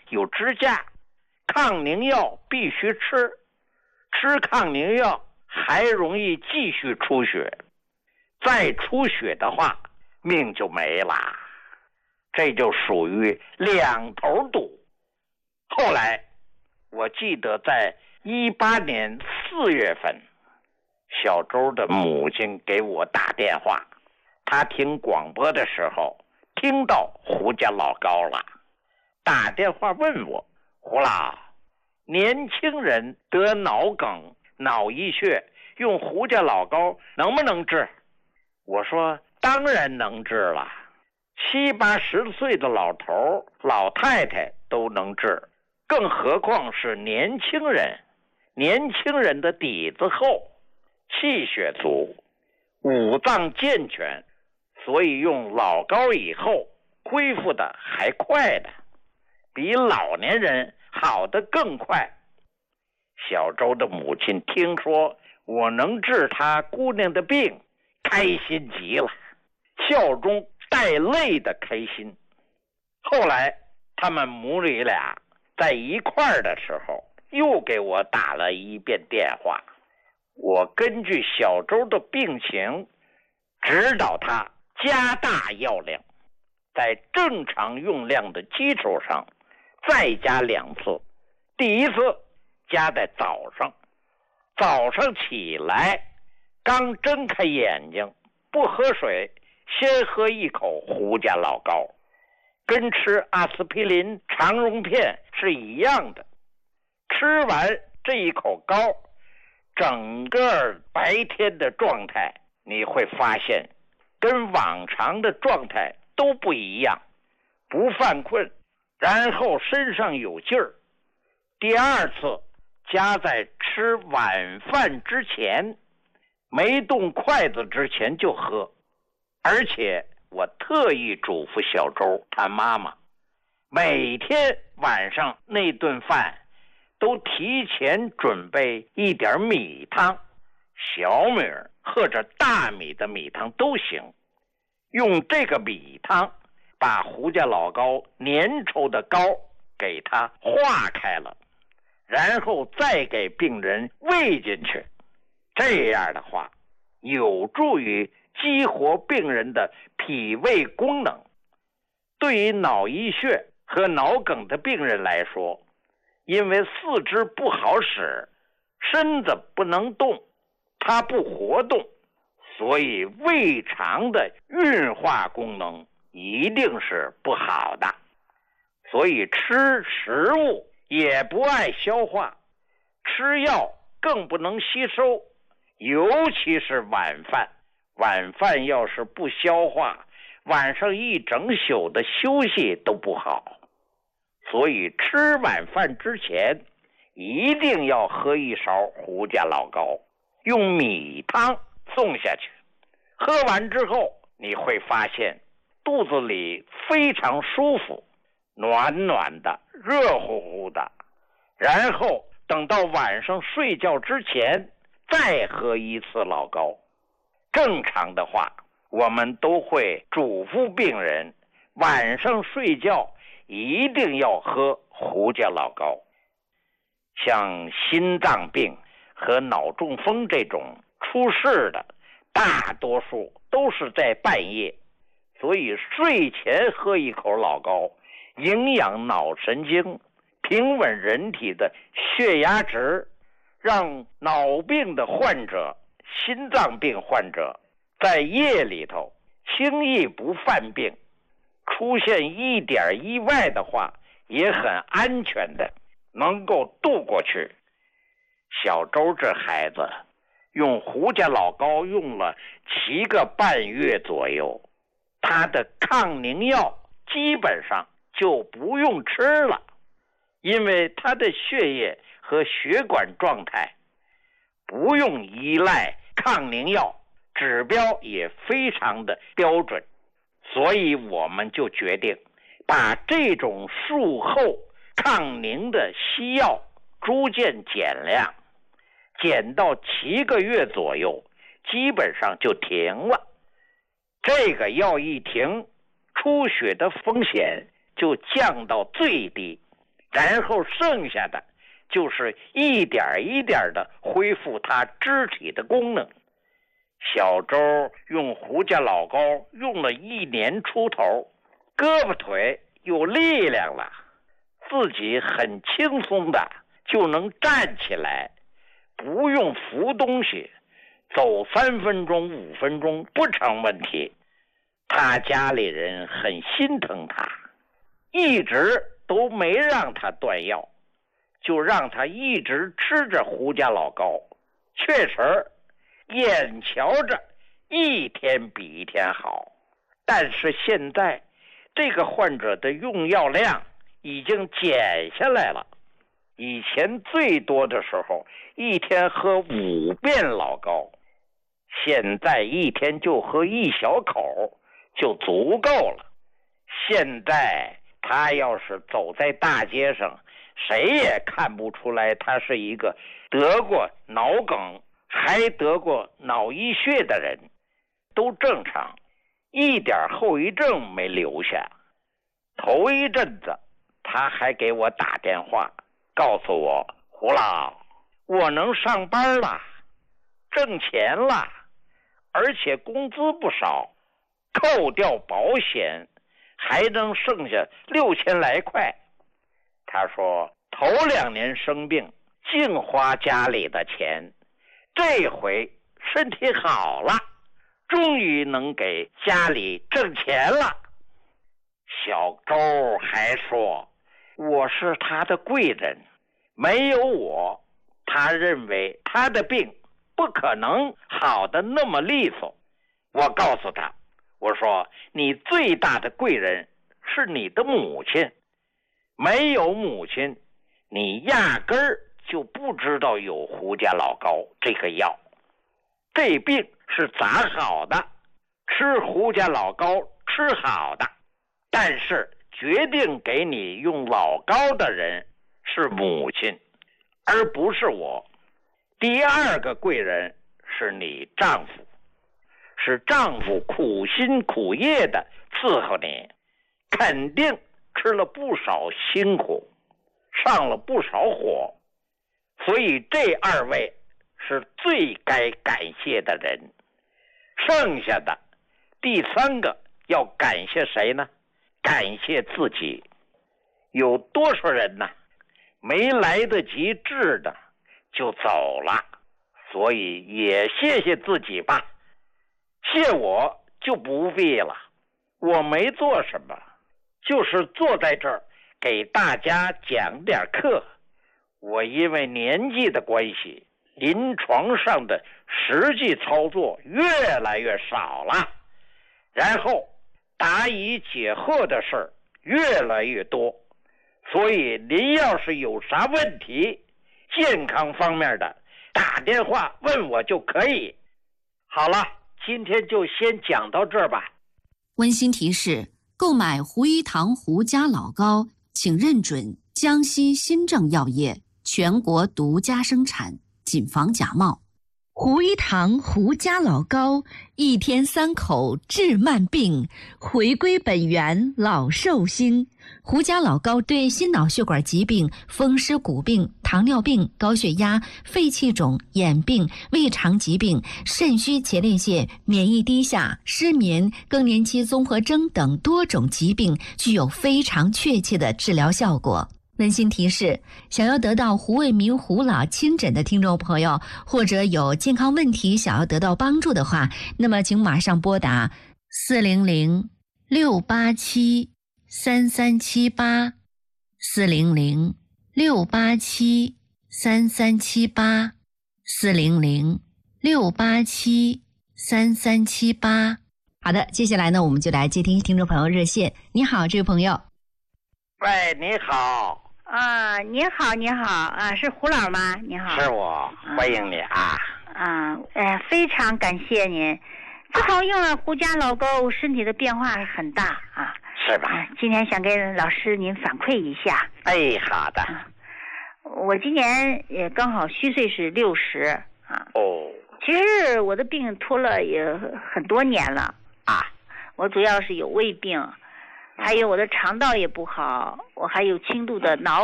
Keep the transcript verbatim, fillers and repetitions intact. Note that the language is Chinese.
有支架，抗凝药必须吃，吃抗凝药还容易继续出血，再出血的话命就没了，这就属于两头堵。后来我记得在一八年四月份，小周的母亲给我打电话，她听广播的时候听到胡家老高了，打电话问我，胡老，年轻人得脑梗脑溢血用胡家老高能不能治？我说当然能治了，七八十岁的老头老太太都能治，更何况是年轻人。年轻人的底子厚，气血足，五脏健全，所以用老高以后恢复的还快的，比老年人好的更快。小周的母亲听说我能治她姑娘的病，开心极了，笑中带泪的开心。后来他们母女俩在一块儿的时候，又给我打了一遍电话，我根据小周的病情指导他加大药量，在正常用量的基础上再加两次。第一次加在早上，早上起来刚睁开眼睛不喝水，先喝一口胡家老高，跟吃阿司匹林肠溶片是一样的。吃完这一口膏，整个白天的状态你会发现跟往常的状态都不一样，不犯困，然后身上有劲儿。第二次加在吃晚饭之前，没动筷子之前就喝，而且我特意嘱咐小周他妈妈，每天晚上那顿饭都提前准备一点米汤，小米或者大米的米汤都行，用这个米汤把胡家老高粘稠的膏给它化开了，然后再给病人喂进去。这样的话有助于激活病人的脾胃功能。对于脑溢血和脑梗的病人来说，因为四肢不好使，身子不能动，它不活动，所以胃肠的运化功能一定是不好的，所以吃食物也不爱消化，吃药更不能吸收，尤其是晚饭。晚饭要是不消化，晚上一整宿的休息都不好。所以吃晚饭之前一定要喝一勺胡家老高，用米汤送下去。喝完之后你会发现肚子里非常舒服，暖暖的，热乎乎的。然后等到晚上睡觉之前再喝一次老高。正常的话，我们都会嘱咐病人晚上睡觉一定要喝胡家老高。像心脏病和脑中风这种出事的，大多数都是在半夜，所以睡前喝一口老高，营养脑神经，平稳人体的血压值，让脑病的患者、心脏病患者在夜里头轻易不犯病，出现一点意外的话也很安全的能够度过去。小周这孩子用胡家老高用了七个半月左右，他的抗凝药基本上就不用吃了，因为他的血液和血管状态不用依赖抗凝药，指标也非常的标准。所以我们就决定把这种术后抗凝的西药逐渐减量，减到七个月左右，基本上就停了。这个药一停，出血的风险就降到最低， 然后剩下的就是一点一点的恢复他肢体的功能。小周用胡家老高用了一年出头，胳膊腿有力量了，自己很轻松的就能站起来，不用扶东西，走三分钟五分钟不成问题。他家里人很心疼他，一直都没让他断药，就让他一直吃着胡家老高。确实眼瞧着一天比一天好，但是现在这个患者的用药量已经减下来了。以前最多的时候一天喝五遍老高，现在一天就喝一小口就足够了。现在他要是走在大街上，谁也看不出来他是一个得过脑梗还得过脑溢血的人，都正常，一点后遗症没留下。头一阵子他还给我打电话告诉我，胡老，我能上班了，挣钱了，而且工资不少，扣掉保险还能剩下六千来块。他说头两年生病净花家里的钱，这回身体好了，终于能给家里挣钱了。小周还说我是他的贵人，没有我，他认为他的病不可能好的那么利索。我告诉他，我说你最大的贵人是你的母亲，没有母亲你压根儿就不知道有胡家老高这个药。这病是咋好的，吃胡家老高吃好的，但是决定给你用老高的人是母亲，而不是我。第二个贵人是你丈夫，是丈夫苦心苦业的伺候你，肯定吃了不少辛苦，上了不少火，所以这二位是最该感谢的人。剩下的第三个要感谢谁呢？感谢自己。有多少人呢，没来得及治的就走了，所以也谢谢自己吧。谢我就不必了，我没做什么，就是坐在这儿给大家讲点课。我因为年纪的关系，临床上的实际操作越来越少了，然后答疑解惑的事儿越来越多，所以您要是有啥问题，健康方面的，打电话问我就可以。好了，今天就先讲到这儿吧。 温馨提示：购买胡一堂胡家老高，请认准江西新政药业全国独家生产，谨防假冒。 胡一堂胡家老高，一天三口治慢病，回归本源老寿星。胡家老高对心脑血管疾病、风湿骨病、糖尿病、高血压、肺气肿、眼病、胃肠疾病、肾虚前列腺、免疫低下、失眠、更年期综合征等多种疾病具有非常确切的治疗效果。温馨提示：想要得到胡卫民胡老亲诊的听众朋友，或者有健康问题想要得到帮助的话，那么请马上拨打四零零六八七三三七八四零零六八七三三七八四零零六八七三三七八。好的，接下来呢，我们就来接听听众朋友热线。你好，这位朋友。 喂，你好。 啊，你好，你好，啊，是胡老吗？你好， 是我，欢迎你啊。 啊，呃，非常感谢您。自从用了胡家老高，身体的变化很大啊。 是吧？ 啊、今天想跟老师您反馈一下。 哎，好的。 啊、我今年也刚好虚岁是六十啊。 哦。 其实我的病拖了也很多年了啊。 我主要是有胃病。还有我的肠道也不好，我还有轻度的脑